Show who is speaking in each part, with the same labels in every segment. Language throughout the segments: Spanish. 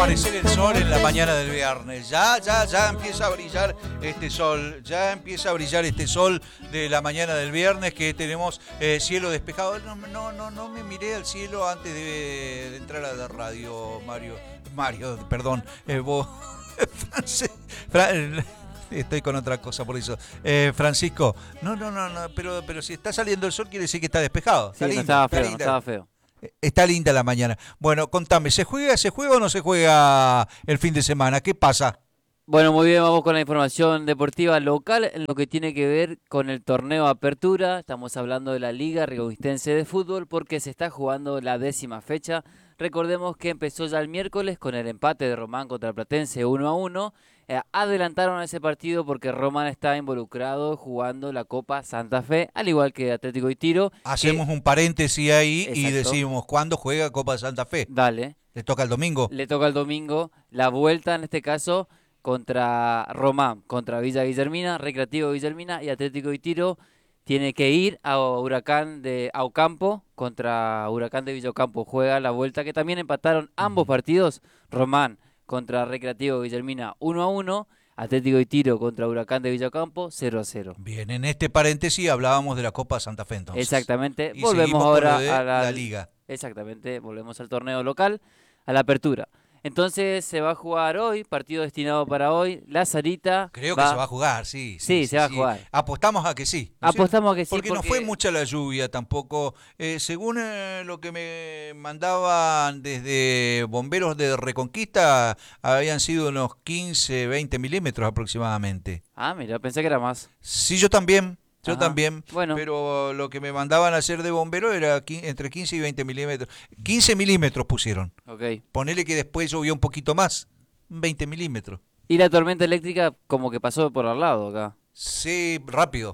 Speaker 1: Aparecer el sol en la mañana del viernes. Ya empieza a brillar este sol. Ya empieza a brillar este sol de la mañana del viernes, que tenemos cielo despejado. No me miré al cielo antes de entrar a la radio, Mario, perdón. Vos, estoy con otra cosa por eso. Francisco, no, pero si está saliendo el sol quiere decir que está despejado.
Speaker 2: Sí, no estaba feo.
Speaker 1: Está linda la mañana. Bueno, contame, ¿se juega o no se juega el fin de semana? ¿Qué pasa?
Speaker 2: Bueno, muy bien, vamos con la información deportiva local en lo que tiene que ver con el torneo Apertura. Estamos hablando de la Liga Reconquistense de Fútbol porque se está jugando la 10ª fecha. Recordemos que empezó ya el miércoles con el empate de Román contra Platense 1-1. Adelantaron ese partido porque Román está involucrado jugando la Copa Santa Fe, al igual que Atlético y Tiro.
Speaker 1: Hacemos un paréntesis ahí. Exacto. Y decimos, ¿cuándo juega Copa Santa Fe?
Speaker 2: Dale.
Speaker 1: ¿Le toca el domingo?
Speaker 2: Le toca el domingo. La vuelta en este caso contra Román, contra Villa Guillermina, Recreativo Guillermina y Atlético y Tiro. Tiene que ir a Huracán de Ocampo contra Huracán de Villa Ocampo. Juega la vuelta, que también empataron ambos partidos. Román contra Recreativo Guillermina 1-1. Atlético y Tiro contra Huracán de Villa Ocampo 0-0.
Speaker 1: Bien, en este paréntesis hablábamos de la Copa Santa Fe entonces.
Speaker 2: Exactamente.
Speaker 1: Y
Speaker 2: volvemos ahora
Speaker 1: a la Liga.
Speaker 2: Exactamente, volvemos al torneo local, a la Apertura. Entonces se va a jugar hoy, partido destinado para hoy, La Sarita.
Speaker 1: Creo que se va a jugar, sí.
Speaker 2: Sí, se va a jugar.
Speaker 1: Apostamos a que sí.
Speaker 2: Apostamos a que sí.
Speaker 1: Porque no fue mucha la lluvia tampoco. Según lo que me mandaban desde bomberos de Reconquista, habían sido unos 15, 20 milímetros aproximadamente.
Speaker 2: Ah, mira, pensé que era más.
Speaker 1: Sí, yo también. Yo
Speaker 2: Ajá.
Speaker 1: también,
Speaker 2: bueno.
Speaker 1: Pero lo que me mandaban a hacer de bombero era entre 15 y 20 milímetros. 15 milímetros pusieron.
Speaker 2: Ok.
Speaker 1: Ponele que después llovió un poquito más, 20 milímetros.
Speaker 2: Y la tormenta eléctrica como que pasó por al lado acá.
Speaker 1: Sí, rápido.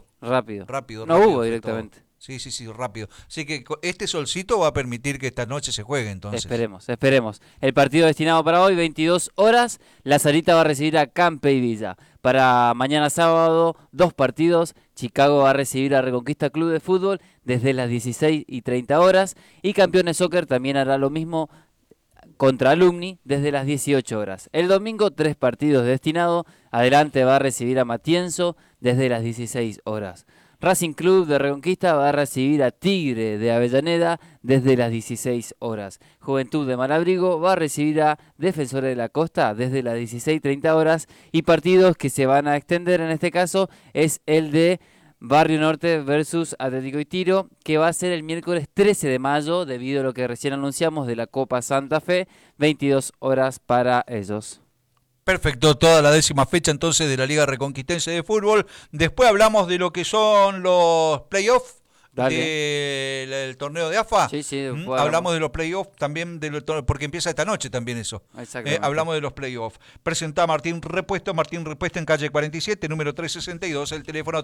Speaker 2: No hubo directamente.
Speaker 1: Sí, rápido. Así que este solcito va a permitir que esta noche se juegue entonces.
Speaker 2: Esperemos. El partido destinado para hoy, 22 horas. La Sarita va a recibir a Campe y Villa. Para mañana sábado, 2 partidos. Chicago va a recibir a Reconquista Club de Fútbol desde las 16:30 horas. Y Campeones Soccer también hará lo mismo contra Alumni desde las 18 horas. El domingo, 3 partidos destinados. Adelante va a recibir a Matienzo desde las 16 horas. Racing Club de Reconquista va a recibir a Tigre de Avellaneda desde las 16 horas. Juventud de Malabrigo va a recibir a Defensores de la Costa desde las 16:30 horas. Y partidos que se van a extender en este caso es el de Barrio Norte versus Atlético y Tiro, que va a ser el miércoles 13 de mayo debido a lo que recién anunciamos de la Copa Santa Fe, 22 horas para ellos.
Speaker 1: Perfecto, toda la 10ª fecha entonces de la Liga Reconquistense de Fútbol. Después hablamos de lo que son los playoffs del torneo de AFA.
Speaker 2: Sí,
Speaker 1: hablamos de los playoffs también, porque empieza esta noche también eso. Hablamos de los playoffs. Presenta a Martín Repuesto en calle 47, número 362, el teléfono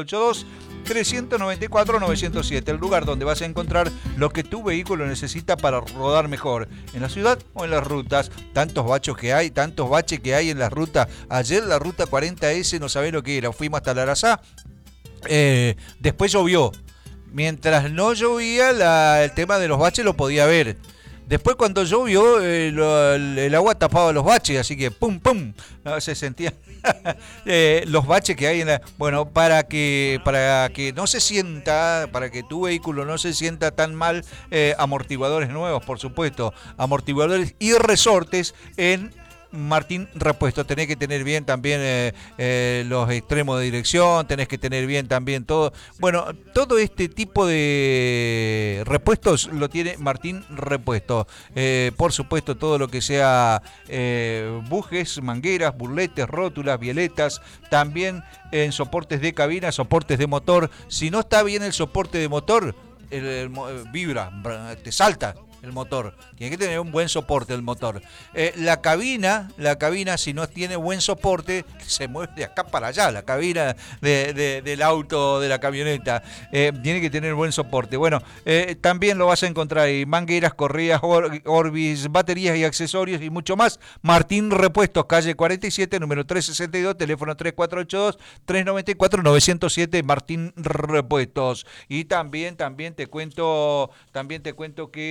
Speaker 1: 3482-394-907, el lugar donde vas a encontrar lo que tu vehículo necesita para rodar mejor, en la ciudad o en las rutas. Tantos baches que hay en las rutas. Ayer la ruta 40S no sabés lo que era, fuimos hasta la Arazá, después llovió. Mientras no llovía, el tema de los baches lo podía ver. Después cuando llovió, el agua tapaba los baches, así que pum, no, se sentía los baches que hay en la... Bueno, para que no se sienta, para que tu vehículo no se sienta tan mal, amortiguadores nuevos, por supuesto, amortiguadores y resortes en Martín Repuesto. Tenés que tener bien también los extremos de dirección, tenés que tener bien también todo. Bueno, todo este tipo de repuestos lo tiene Martín Repuesto. Por supuesto, todo lo que sea bujes, mangueras, burletes, rótulas, violetas, también en soportes de cabina, soportes de motor. Si no está bien el soporte de motor, vibra, te salta el motor. Tiene que tener un buen soporte el motor. La cabina, si no tiene buen soporte, se mueve de acá para allá. La cabina del auto, de la camioneta, tiene que tener buen soporte. Bueno, también lo vas a encontrar ahí. Mangueras, correas, Orbis, baterías y accesorios y mucho más. Martín Repuestos, calle 47, número 362, teléfono 3482-394-907, Martín Repuestos. Y también te cuento que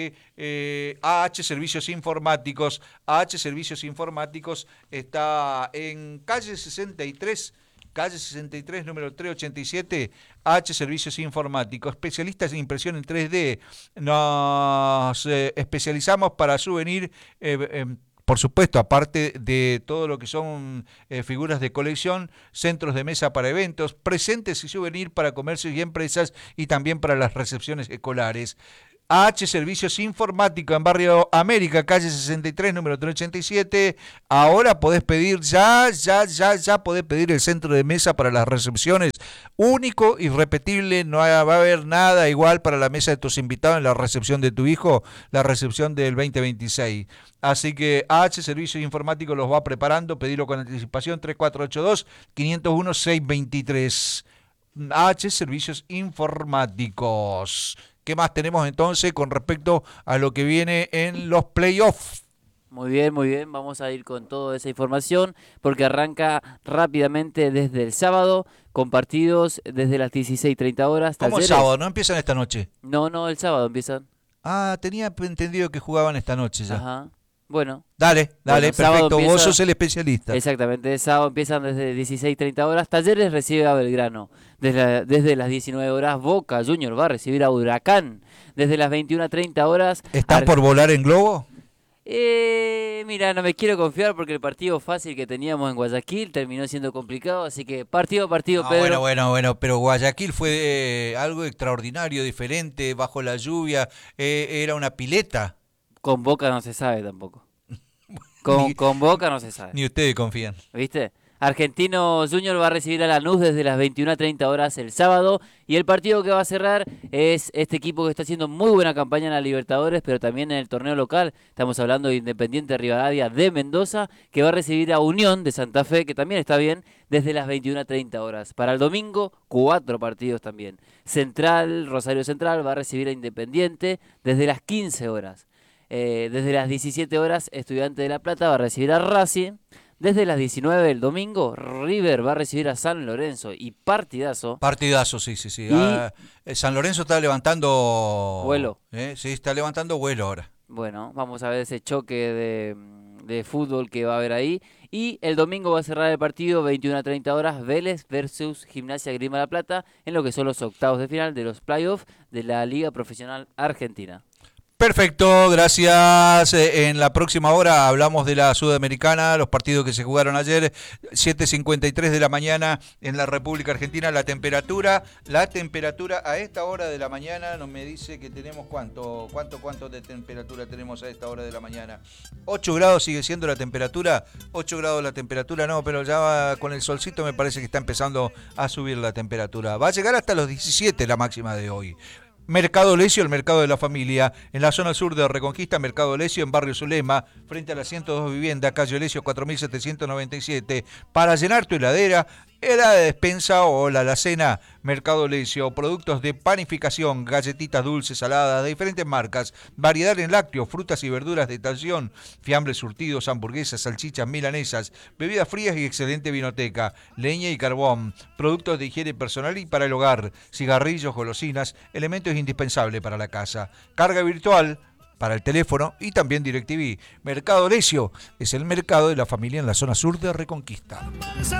Speaker 1: AH Servicios Informáticos. AH Servicios Informáticos está en calle 63, número 387, AH Servicios Informáticos, especialistas en impresión en 3D. Nos especializamos para souvenir, por supuesto, aparte de todo lo que son figuras de colección, centros de mesa para eventos, presentes y souvenir para comercios y empresas y también para las recepciones escolares. AH Servicios Informáticos en Barrio América, calle 63, número 387. Ahora podés pedir, ya podés pedir el centro de mesa para las recepciones. Único, irrepetible, no va a haber nada igual para la mesa de tus invitados en la recepción de tu hijo, la recepción del 2026. Así que AH Servicios Informáticos los va preparando, pedilo con anticipación, 3482-501-623. AH Servicios Informáticos. ¿Qué más tenemos entonces con respecto a lo que viene en los playoffs?
Speaker 2: Muy bien, vamos a ir con toda esa información porque arranca rápidamente desde el sábado con partidos desde las 16:30 horas.
Speaker 1: ¿Cómo el sábado? ¿No empiezan esta noche?
Speaker 2: No, el sábado empiezan.
Speaker 1: Ah, tenía entendido que jugaban esta noche ya.
Speaker 2: Ajá. Bueno.
Speaker 1: Dale, perfecto, vos sos el especialista.
Speaker 2: Exactamente, el sábado empiezan desde 16:30 horas. Talleres recibe a Belgrano. Desde las 19 horas, Boca Junior va a recibir a Huracán. Desde las 21:30 horas...
Speaker 1: ¿Están por volar en globo?
Speaker 2: Mira, no me quiero confiar porque el partido fácil que teníamos en Guayaquil terminó siendo complicado, así que partido a partido,
Speaker 1: no,
Speaker 2: Pedro.
Speaker 1: Bueno, pero Guayaquil fue algo extraordinario, diferente, bajo la lluvia, era una pileta.
Speaker 2: Con Boca no se sabe tampoco. Con Boca no se sabe.
Speaker 1: Ni ustedes confían.
Speaker 2: ¿Viste? Argentino Junior va a recibir a Lanús desde las 21:30 horas el sábado. Y el partido que va a cerrar es este equipo que está haciendo muy buena campaña en la Libertadores, pero también en el torneo local. Estamos hablando de Independiente Rivadavia de Mendoza, que va a recibir a Unión de Santa Fe, que también está bien, desde las 21:30 horas. Para el domingo, 4 partidos también. Rosario Central va a recibir a Independiente desde las 15 horas. Desde las 17 horas, Estudiante de La Plata va a recibir a Racing. Desde las 19 del domingo, River va a recibir a San Lorenzo. Y partidazo.
Speaker 1: Partidazo, sí. San Lorenzo está levantando...
Speaker 2: vuelo.
Speaker 1: Sí, está levantando vuelo ahora.
Speaker 2: Bueno, vamos a ver ese choque de fútbol que va a haber ahí. Y el domingo va a cerrar el partido, 21:30 horas, Vélez versus Gimnasia Grima La Plata, en lo que son los octavos de final de los playoffs de la Liga Profesional Argentina.
Speaker 1: Perfecto, gracias. En la próxima hora hablamos de la Sudamericana, los partidos que se jugaron ayer, 7:53 de la mañana en la República Argentina. La temperatura a esta hora de la mañana nos me dice que tenemos cuánto de temperatura tenemos a esta hora de la mañana. 8 grados sigue siendo la temperatura, 8 grados la temperatura, no, pero ya con el solcito me parece que está empezando a subir la temperatura. Va a llegar hasta los 17 la máxima de hoy. Mercado Lesio, el mercado de la familia, en la zona sur de Reconquista, Mercado Lesio, en Barrio Zulema, frente a la 102 Vivienda, calle Lesio 4797. Para llenar tu heladera, la despensa o la alacena, Mercado Lesio, productos de panificación, galletitas dulces, saladas, de diferentes marcas, variedad en lácteos, frutas y verduras de estación, fiambres surtidos, hamburguesas, salchichas, milanesas, bebidas frías y excelente vinoteca, leña y carbón, productos de higiene personal y para el hogar, cigarrillos, golosinas, elementos indispensables para la casa, carga virtual para el teléfono y también DirecTV. Mercado Lesio es el mercado de la familia en la zona sur de Reconquista.